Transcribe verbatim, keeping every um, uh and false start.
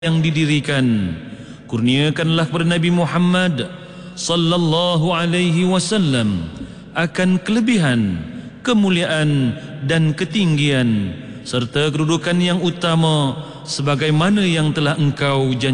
yang didirikan. Kurniakanlah kepada Nabi Muhammad sallallahu alaihi wasallam akan kelebihan, kemuliaan dan ketinggian serta kedudukan yang utama sebagaimana yang telah engkau janjikan